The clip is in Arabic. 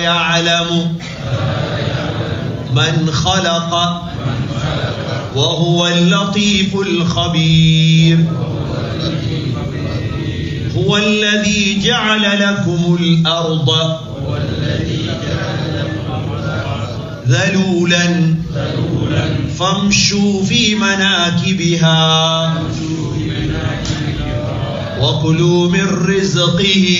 يعلم من خلق وهو اللطيف الخبير. هو الذي جعل لكم الأرض ذلولا فامشوا في مناكبها وكلوا من رزقه